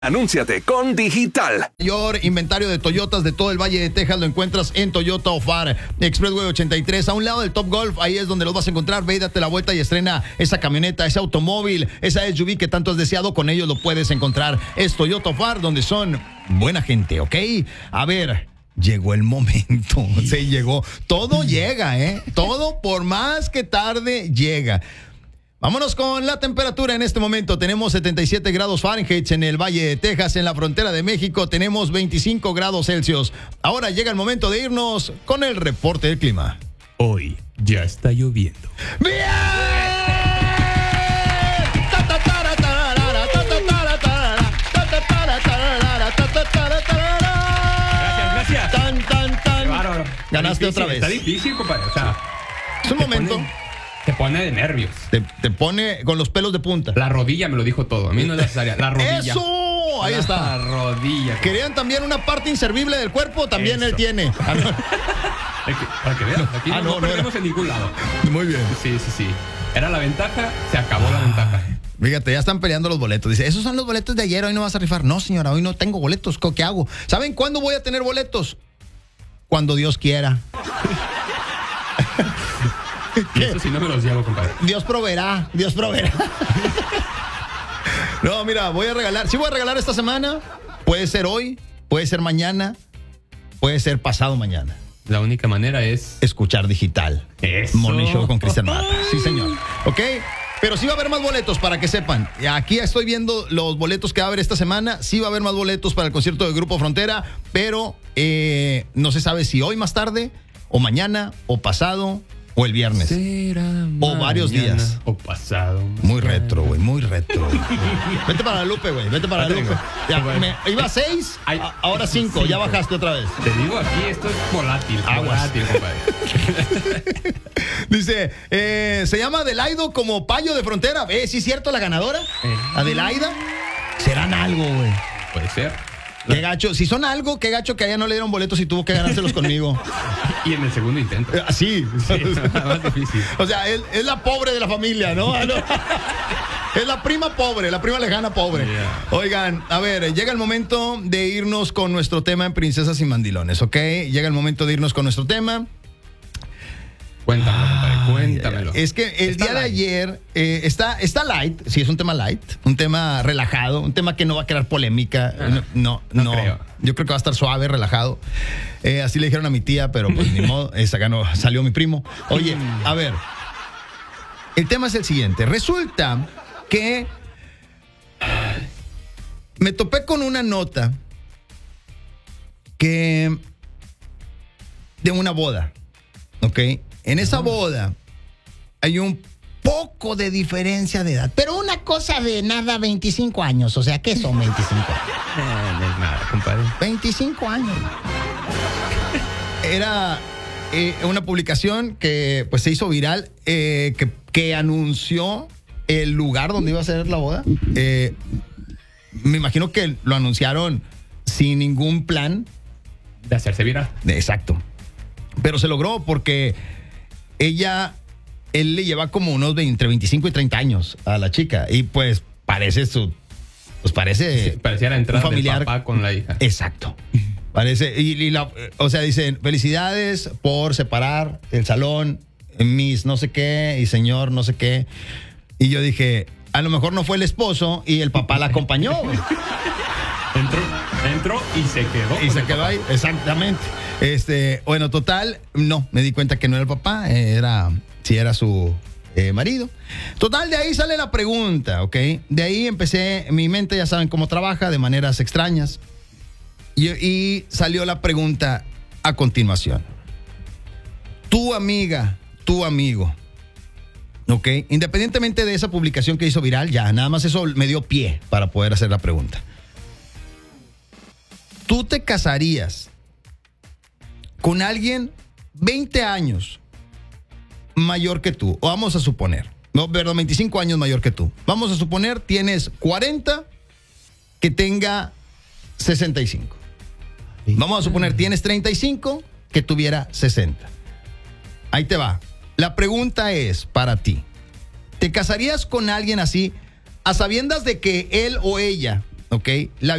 Anúnciate con Digital. Mayor inventario de Toyotas de todo el Valle de Texas lo encuentras en Toyota Ofar Expressway 83, a un lado del Top Golf. Ahí es donde los vas a encontrar. Ve y date la vuelta y estrena esa camioneta, ese automóvil, esa SUV que tanto has deseado. Con ellos lo puedes encontrar. Es Toyota Ofar, donde son buena gente, ¿ok? A ver, llegó el momento. Se llegó. Todo llega, ¿eh? Todo, por más que tarde, llega. Vámonos con la temperatura en este momento. Tenemos 77 grados Fahrenheit en el Valle de Texas. En la frontera de México tenemos 25 grados Celsius. Ahora llega el momento de irnos con el reporte del clima. Hoy ya está lloviendo. ¡Bien! Gracias. Tan. Bárbaro. Ganaste otra vez. Está difícil, compadre. O sea, Es un momento. Te pone de nervios. Te pone con los pelos de punta. La rodilla me lo dijo todo. A mí no es necesaria. La rodilla. ¡Eso! Ahí está. La rodilla. ¿Querían también una parte inservible del cuerpo? También Eso. él tiene. Para que vean. Aquí no perdemos en ningún lado. Muy bien. Sí. Era la ventaja, se acabó la ventaja. Fíjate, ya están peleando los boletos. Dice, esos son los boletos de ayer, hoy no vas a rifar. No, señora, hoy no tengo boletos. ¿Qué hago? ¿Saben cuándo voy a tener boletos? Cuando Dios quiera. Y eso sí no me los llevo, compadre. Dios proveerá. No, mira, voy a regalar esta semana. Puede ser hoy, puede ser mañana, puede ser pasado mañana. La única manera es Escuchar Digital. Eso. Morning Show con Cristian Mata. Sí, señor. ¿Ok? Pero sí va a haber más boletos, para que sepan. Aquí estoy viendo los boletos que va a haber esta semana. Sí va a haber más boletos para el concierto de Grupo Frontera, pero no se sabe si hoy más tarde, o mañana, o pasado, o el viernes. O varios días. O pasado. Muy retro, güey, muy retro. Vete para la Lupe, güey, vete para la Lupe. Ya, iba a 6, ahora 5, ya bajaste otra vez. Te digo, aquí esto es volátil. Aguas. Volátil, compadre. Dice, se llama Adelaido como payo de frontera. ¿Sí es cierto la ganadora? Adelaida. Serán algo, güey. Puede ser. Qué gacho. Si son algo, qué gacho que a ella no le dieron boletos y tuvo que ganárselos conmigo. Y en el segundo intento. Sí. Más difícil. O sea, es la pobre de la familia, ¿no? Es la prima pobre, la prima lejana pobre. Yeah. Oigan, a ver, llega el momento de irnos con nuestro tema en Princesas y Mandilones, ¿ok? Llega el momento de irnos con nuestro tema. Cuéntamelo, compadre, cuéntamelo. Es que el día de ayer está light, sí, es un tema light, un tema relajado, un tema que no va a crear polémica. No creo. Yo creo que va a estar suave, relajado. Así le dijeron a mi tía, pero pues ni modo, salió mi primo. Oye, a ver, el tema es el siguiente. Resulta que me topé con una nota de una boda, ¿ok? En esa boda hay un poco de diferencia de edad, pero una cosa de nada, 25 años. O sea, ¿qué son 25 años? No es nada, compadre. 25 años. Era una publicación que pues se hizo viral, que anunció el lugar donde iba a ser la boda. Me imagino que lo anunciaron sin ningún plan. De hacerse viral. Exacto. Pero se logró porque él le lleva como unos entre 25 y 30 años a la chica. Y pues parece parecía la entrada un familiar del papá con la hija. Exacto. Parece, o sea, dicen, felicidades por separar el salón, Miss no sé qué y señor no sé qué. Y yo dije, a lo mejor no fue el esposo y el papá la acompañó. Entró y se quedó. Y se quedó ahí, exactamente. Bueno, total, no, me di cuenta que no era el papá, era su marido. Total, de ahí sale la pregunta, ¿ok? De ahí empecé, mi mente ya saben cómo trabaja, de maneras extrañas. Y salió la pregunta a continuación. Tu amiga, tu amigo, ¿ok? Independientemente de esa publicación que hizo viral, ya, nada más eso me dio pie para poder hacer la pregunta. ¿Tú te casarías con alguien 20 años mayor que tú? O vamos a suponer, 25 años mayor que tú. Vamos a suponer, tienes 40, que tenga 65. Vamos a suponer, tienes 35, que tuviera 60. Ahí te va. La pregunta es para ti. ¿Te casarías con alguien así a sabiendas de que él o ella ¿ok? La